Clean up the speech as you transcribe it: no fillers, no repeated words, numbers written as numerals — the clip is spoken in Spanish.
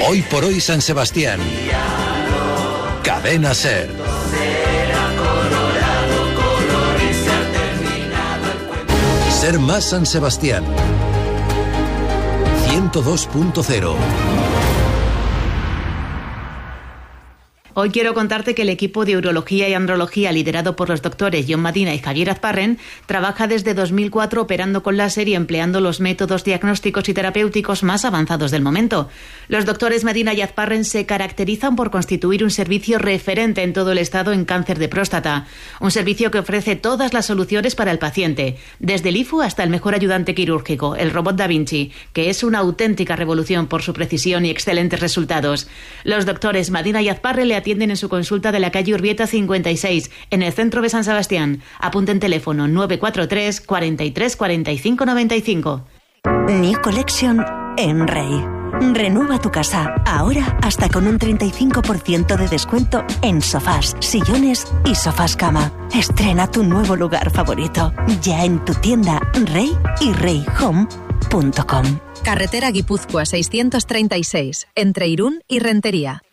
Hoy por hoy San Sebastián. Cadena SER. Ser más San Sebastián. 102.0. Hoy quiero contarte que el equipo de urología y andrología liderado por los doctores John Madina y Javier Azparren trabaja desde 2004 operando con láser y empleando los métodos diagnósticos y terapéuticos más avanzados del momento. Los doctores Madina y Azparren se caracterizan por constituir un servicio referente en todo el estado en cáncer de próstata, un servicio que ofrece todas las soluciones para el paciente, desde el IFU hasta el mejor ayudante quirúrgico, el robot Da Vinci, que es una auténtica revolución por su precisión y excelentes resultados. Los doctores Madina y Azparren le atienden en su consulta de la calle Urbieta 56, en el centro de San Sebastián. Apunten teléfono 943 43 45 95. New Collection en Rey. Renueva tu casa, ahora hasta con un 35% de descuento en sofás, sillones y sofás cama. Estrena tu nuevo lugar favorito, ya en tu tienda Rey y reyhome.com. Carretera Guipúzcoa 636, entre Irún y Rentería.